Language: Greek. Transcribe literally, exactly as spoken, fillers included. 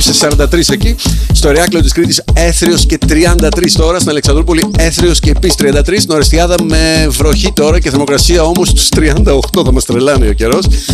έγραψε σαράντα τρία εκεί. Στο Ηράκλειο της Κρήτης έθριος και τριάντα τρία τώρα. Στην Αλεξανδρούπολη έθριος και επίσης τριάντα τρία. Στην Ορεστιάδα με βροχή τώρα και θερμοκρασία όμως στους τριάντα οκτώ. Θα μας τρελάνει ο καιρός.